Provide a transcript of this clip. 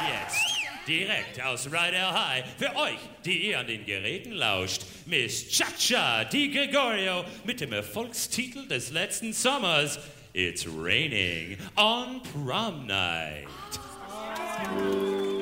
Jetzt, direkt aus Ryder High, für euch, die ihr an den Geräten lauscht, Miss Cha-Cha Di Gregorio mit dem Erfolgstitel des letzten Sommers, It's Raining on Prom Night.